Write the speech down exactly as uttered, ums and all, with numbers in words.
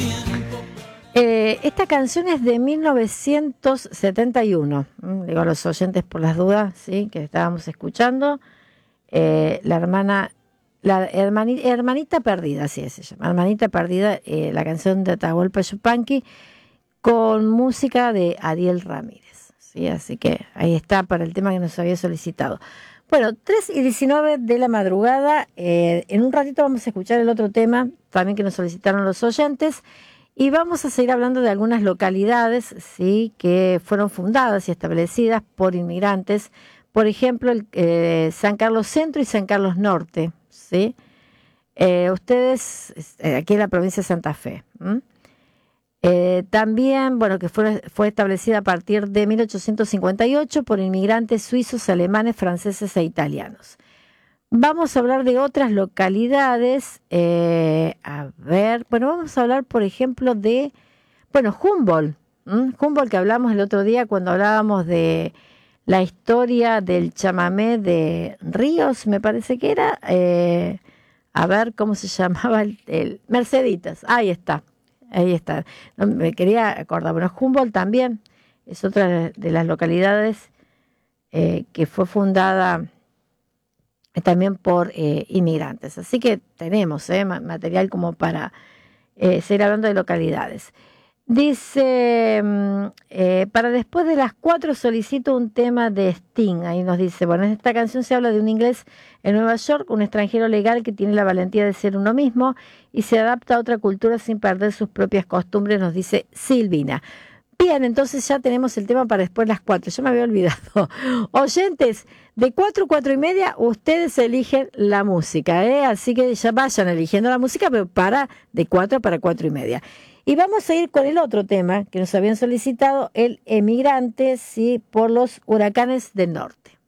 Eh, esta canción es de mil novecientos setenta y uno. Mm, Digo a los oyentes por las dudas, ¿sí? Que estábamos escuchando. Eh, la hermana, la hermani- hermanita perdida, así se llama. Hermanita perdida, eh, la canción de Atahualpa Yupanqui con música de Ariel Ramírez, ¿sí? Así que ahí está para el tema que nos había solicitado. Bueno, tres y diecinueve de la madrugada. Eh, en un ratito vamos a escuchar el otro tema también que nos solicitaron los oyentes. Y vamos a seguir hablando de algunas localidades, ¿sí? Que fueron fundadas y establecidas por inmigrantes. Por ejemplo, el, eh, San Carlos Centro y San Carlos Norte, ¿sí? Eh, ustedes, eh, aquí en la provincia de Santa Fe. ¿m? Eh, también, bueno, que fue, fue establecida a partir de mil ochocientos cincuenta y ocho por inmigrantes suizos, alemanes, franceses e italianos. Vamos a hablar de otras localidades. Eh, a ver, bueno, vamos a hablar, por ejemplo, de, bueno, Humboldt. ¿m? Humboldt, que hablamos el otro día cuando hablábamos de la historia del chamamé de Ríos, me parece que era. Eh, a ver cómo se llamaba el, el Merceditas. Ahí está, ahí está. No, me quería acordar. Bueno, Humboldt también es otra de las localidades eh, que fue fundada también por eh, inmigrantes. Así que tenemos eh, material como para eh, seguir hablando de localidades. Dice, mm, eh, para después de las cuatro solicito un tema de Sting. Ahí nos dice, bueno, en esta canción se habla de un inglés en Nueva York, un extranjero legal que tiene la valentía de ser uno mismo y se adapta a otra cultura sin perder sus propias costumbres, nos dice Silvina. Bien, entonces ya tenemos el tema para después de las cuatro. Yo me había olvidado. Oyentes, de cuatro, cuatro y media, ustedes eligen la música, ¿eh? Así que ya vayan eligiendo la música, pero para de cuatro para cuatro y media. Y vamos a ir con el otro tema que nos habían solicitado, el emigrante, sí, por los huracanes del norte.